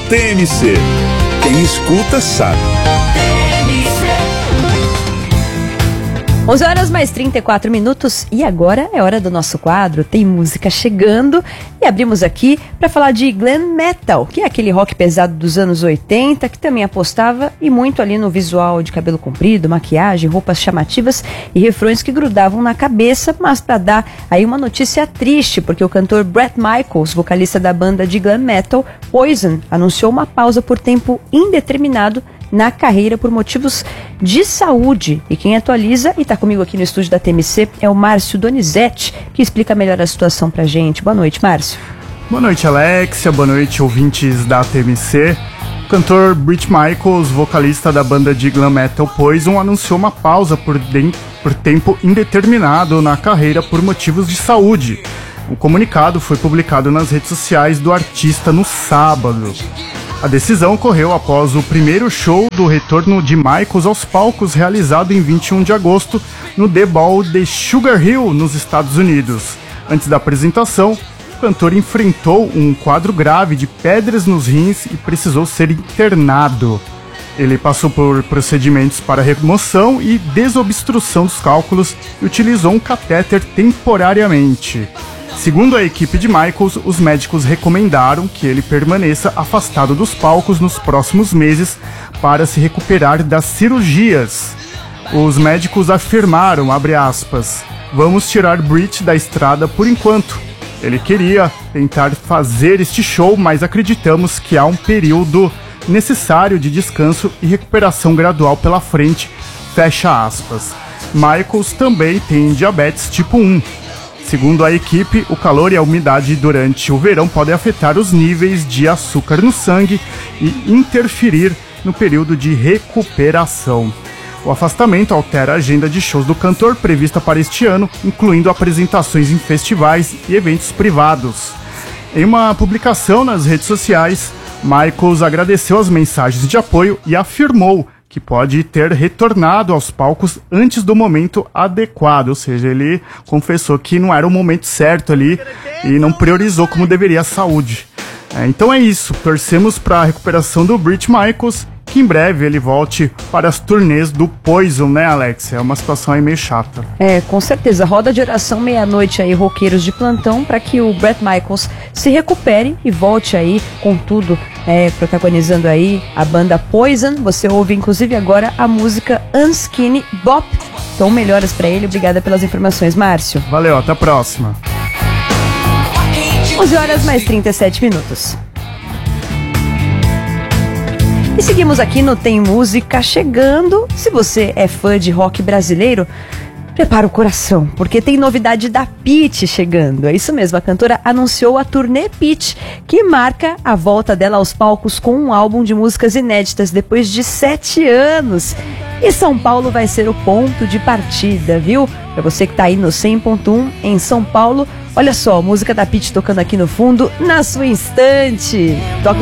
TMC. Quem escuta sabe. 11 horas mais 34 minutos e agora é hora do nosso quadro Tem Música Chegando e abrimos aqui para falar de glam metal, que é aquele rock pesado dos anos 80 que também apostava e muito ali no visual de cabelo comprido, maquiagem, roupas chamativas e refrões que grudavam na cabeça, mas para dar aí uma notícia triste, porque o cantor Bret Michaels, vocalista da banda de glam metal Poison, anunciou uma pausa por tempo indeterminado na carreira por motivos de saúde. E quem atualiza e está comigo aqui no estúdio da TMC é o Márcio Donizete, que explica melhor a situação pra gente. Boa noite, Márcio. Boa noite, Alexia. Boa noite, ouvintes da TMC. O cantor Bret Michaels, vocalista da banda de glam metal Poison, anunciou uma pausa por tempo indeterminado na carreira por motivos de saúde. O comunicado foi publicado nas redes sociais do artista no sábado. A decisão ocorreu após o primeiro show do retorno de Michaels aos palcos, realizado em 21 de agosto no The Ball de Sugar Hill, nos Estados Unidos. Antes da apresentação, o cantor enfrentou um quadro grave de pedras nos rins e precisou ser internado. Ele passou por procedimentos para remoção e desobstrução dos cálculos e utilizou um catéter temporariamente. Segundo a equipe de Michaels, os médicos recomendaram que ele permaneça afastado dos palcos nos próximos meses para se recuperar das cirurgias. Os médicos afirmaram, abre aspas, "Vamos tirar Bret da estrada por enquanto. Ele queria tentar fazer este show, mas acreditamos que há um período necessário de descanso e recuperação gradual pela frente", fecha aspas. Michaels também tem diabetes tipo 1. Segundo a equipe, o calor e a umidade durante o verão podem afetar os níveis de açúcar no sangue e interferir no período de recuperação. O afastamento altera a agenda de shows do cantor prevista para este ano, incluindo apresentações em festivais e eventos privados. Em uma publicação nas redes sociais, Michaels agradeceu as mensagens de apoio e afirmou que pode ter retornado aos palcos antes do momento adequado, ou seja, ele confessou que não era o momento certo ali e não priorizou como deveria a saúde. Então é isso, torcemos para a recuperação do Bret Michaels, que em breve ele volte para as turnês do Poison, né, Alex? É uma situação aí meio chata. Com certeza. Roda de oração meia-noite aí, roqueiros de plantão, para que o Bret Michaels se recupere e volte aí com tudo, protagonizando aí a banda Poison. Você ouve, inclusive, agora a música Unskinny Bop. Então, melhoras para ele. Obrigada pelas informações, Márcio. Valeu, até a próxima. 11 horas mais 37 minutos. E seguimos aqui no Tem Música Chegando. Se você é fã de rock brasileiro, prepara o coração, porque tem novidade da Pitty chegando. É isso mesmo, a cantora anunciou a turnê Pitty, que marca a volta dela aos palcos com um álbum de músicas inéditas depois de 7 anos. E São Paulo vai ser o ponto de partida, viu? Pra você que tá aí no 100.1 em São Paulo, olha só, a música da Pitty tocando aqui no fundo, na sua estante. Toca